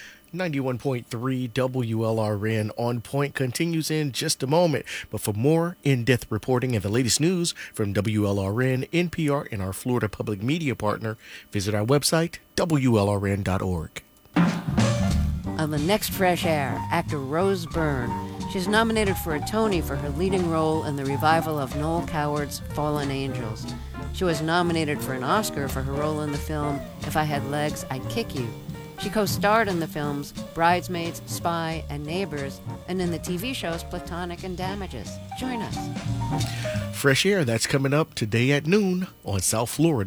91.3 WLRN On Point continues in just a moment. But for more in-depth reporting and the latest news from WLRN, NPR, and our Florida public media partner, visit our website, WLRN.org. On the next Fresh Air, actor Rose Byrne. She's nominated for a Tony for her leading role in the revival of Noel Coward's Fallen Angels. She was nominated for an Oscar for her role in the film If I Had Legs, I'd Kick You. She co-starred in the films Bridesmaids, Spy, and Neighbors, and in the TV shows Platonic and Damages. Join us. Fresh Air, that's coming up today at noon on South Florida.